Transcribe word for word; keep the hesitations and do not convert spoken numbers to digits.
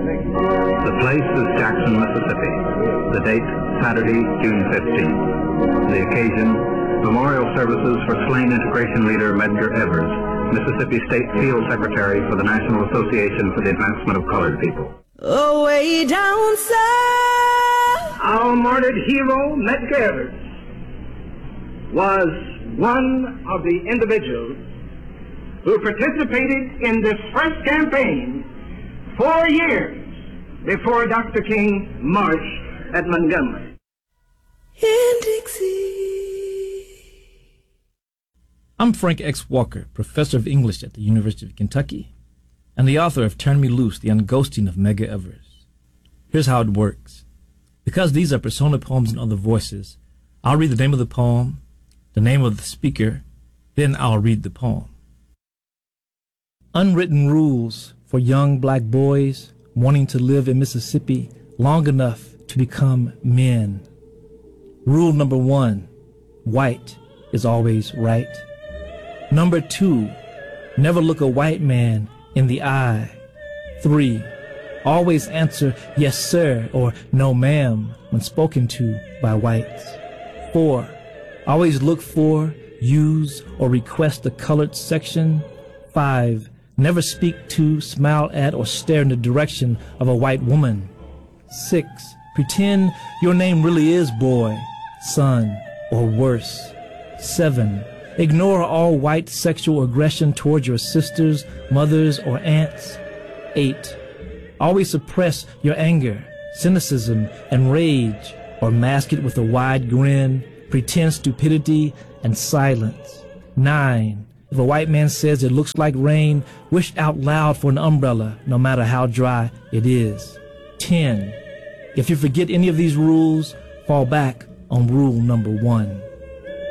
The place is Jackson, Mississippi. The date, Saturday, June fifteenth. The occasion, memorial services for slain integration leader Medgar Evers, Mississippi State Field Secretary for the National Association for the Advancement of Colored People. Oh, way down south. Our martyred hero, Medgar Evers, was one of the individuals who participated in this first campaign four years before Doctor King marched at Montgomery. In Dixie. I'm Frank X. Walker, professor of English at the University of Kentucky, and the author of Turn Me Loose, The Unghosting of Medgar Evers. Here's how it works. Because these are persona poems and other voices, I'll read the name of the poem, the name of the speaker, then I'll read the poem. Unwritten rules for young black boys wanting to live in Mississippi long enough to become men. Rule number one, white is always right. Number two, never look a white man in the eye. Three, always answer yes sir or no ma'am when spoken to by whites. Four, always look for, use, or request the colored section. Five, never speak to, smile at, or stare in the direction of a white woman. Six, pretend your name really is boy, son, or worse. Seven, ignore all white sexual aggression towards your sisters, mothers, or aunts. Eight, always suppress your anger, cynicism, and rage, or mask it with a wide grin, pretend stupidity, and silence. Nine, if a white man says it looks like rain, wish out loud for an umbrella, no matter how dry it is. Ten, if you forget any of these rules, fall back on rule number one.